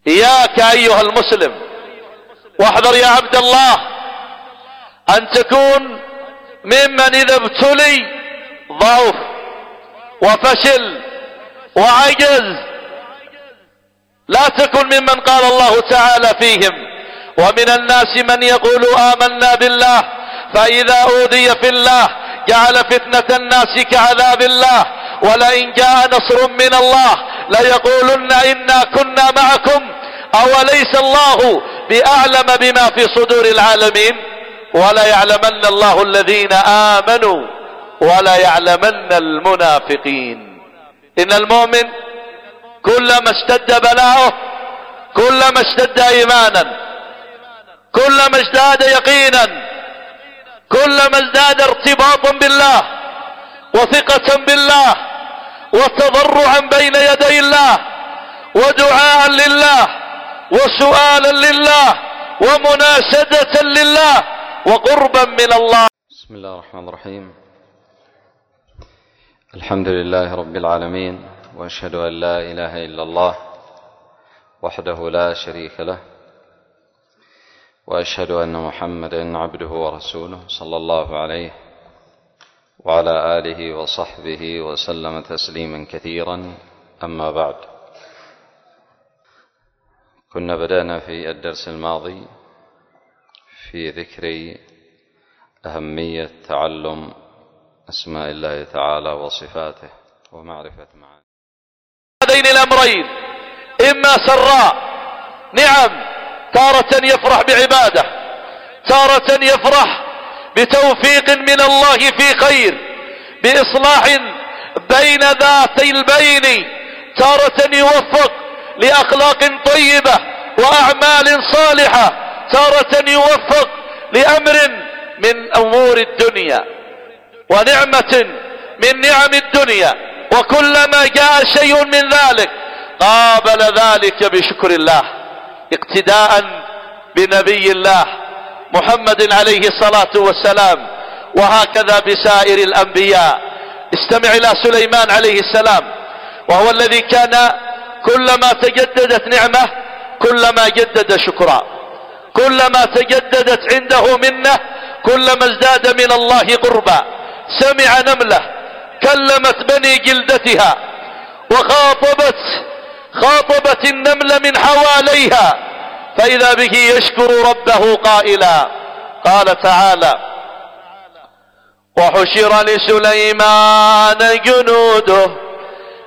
إياك أيها المسلم واحذر يا عبد الله أن تكون ممن إذا ابتلي ضعف وفشل وعجز. لا تكن ممن قال الله تعالى فيهم: ومن الناس من يقول آمنا بالله فإذا أوذي في الله جعل فتنة الناس كعذاب الله ولئن جاء نصر من الله ليقولن إنا كنا معكم أوليس الله بأعلم بما في صدور العالمين ولا يعلمن الله الذين آمنوا ولا يعلمن المنافقين. إن المؤمن كلما اشتد بلاؤه كلما اشتد إيمانا، كلما ازداد يقينا، كلما ازداد ارتباطا بالله وثقة بالله وتضرعا بين يدي الله ودعاء لله وسؤالا لله ومناشدة لله وقربا من الله. بسم الله الرحمن الرحيم. الحمد لله رب العالمين، وأشهد أن لا إله إلا الله وحده لا شريك له، وأشهد أن محمدا عبده ورسوله صلى الله عليه وعلى آله وصحبه وسلم تسليما كثيرا. أما بعد، كنا بدأنا في الدرس الماضي في ذكر أهمية تعلم أسماء الله تعالى وصفاته ومعرفة معانيه. هذين الأمرين إما سراء نعم، تارة يفرح بعباده، تارة يفرح بتوفيق من الله في خير، بإصلاح بين ذاتي البين، تارة يوفق لأخلاق طيبة وأعمال صالحة، تارة يوفق لأمر من أمور الدنيا ونعمة من نعم الدنيا، وكلما جاء شيء من ذلك قابل ذلك بشكر الله اقتداء بنبي الله محمد عليه الصلاة والسلام، وهكذا بسائر الأنبياء. استمع إلى سليمان عليه السلام، وهو الذي كان كلما تجددت نعمة كلما جدد شكرا، كلما تجددت عنده منه كلما ازداد من الله قربا. سمع نملة كلمت بني جلدتها خاطبت النمل من حواليها، فإذا به يشكر ربه قائلا. قال تعالى: وحشر لسليمان جنوده